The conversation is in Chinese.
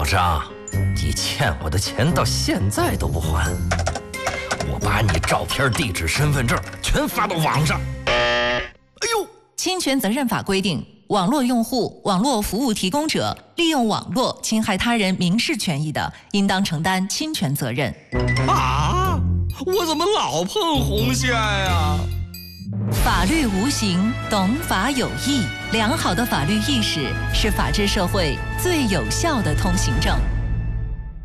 张，你欠我的钱到现在都不还，我把你照片、地址、身份证全发到网上。哎呦！ 侵权责任法规定，网络用户、网络服务提供者利用网络侵害他人民事权益的，应当承担侵权责任。 啊！我怎么老碰红线呀？ 法律无形，懂法有义。良好的法律意识是法治社会最有效的通行证。